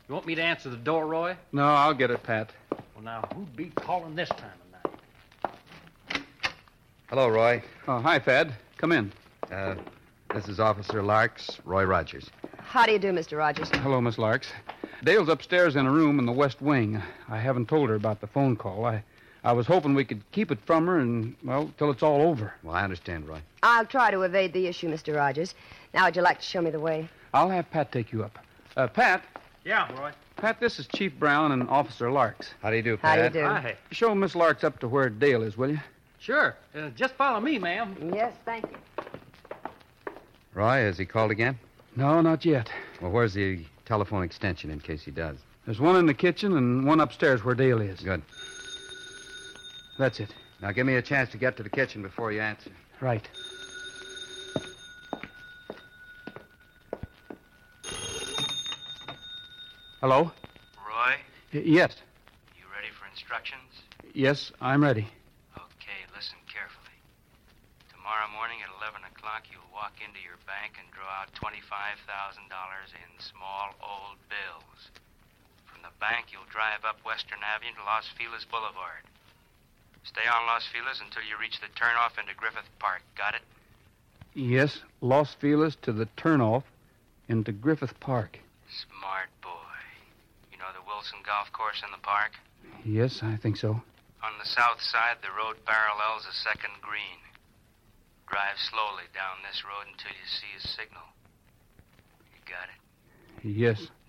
You want me to answer the door, Roy? No, I'll get it, Pat. Well, now, who'd be calling this time of night? Hello, Roy. Oh, hi, Thad. Come in. This is Officer Larks, Roy Rogers. How do you do, Mr. Rogers? Hello, Miss Larks. Dale's upstairs in a room in the west wing. I haven't told her about the phone call. I was hoping we could keep it from her and, well, till it's all over. Well, I understand, Roy. I'll try to evade the issue, Mr. Rogers. Now, would you like to show me the way? I'll have Pat take you up. Pat? Yeah, Roy. Pat, this is Chief Brown and Officer Larks. How do you do, How Pat? do you do? Hi. Show Miss Larks up to where Dale is, will you? Sure. Just follow me, ma'am. Yes, thank you. Roy, has he called again? No, not yet. Well, where's the telephone extension in case he does? There's one in the kitchen and one upstairs where Dale is. Good. That's it. Now, give me a chance to get to the kitchen before you answer. Right. Hello? Roy, Yes. you ready for instructions? Yes, I'm ready. Okay, listen carefully. Tomorrow morning at 11 o'clock, you'll walk into your bank and draw out $25,000 in small old bills. From the bank, you'll drive up Western Avenue to Los Feliz Boulevard. Stay on Los Feliz until you reach the turnoff into Griffith Park. Got it? Yes, Los Feliz to the turnoff into Griffith Park. Smart boy. You know the Wilson Golf Course in the park? Yes, I think so. On the south side, the road parallels a second green. Drive slowly down this road until you see a signal. You got it? Yes.